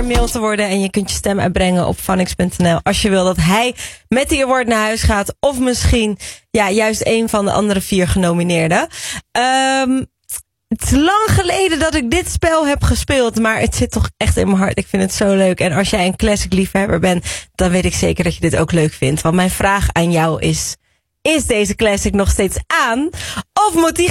gemaild te worden. En je kunt je stem uitbrengen op Phonics.nl als je wil dat hij met die award naar huis gaat. Of misschien juist een van de andere 4 genomineerden. Het is lang geleden dat ik dit spel heb gespeeld, maar het zit toch echt in mijn hart. Ik vind het zo leuk. En als jij een classic liefhebber bent, dan weet ik zeker dat je dit ook leuk vindt. Want mijn vraag aan jou is deze classic nog steeds aan? Of moet die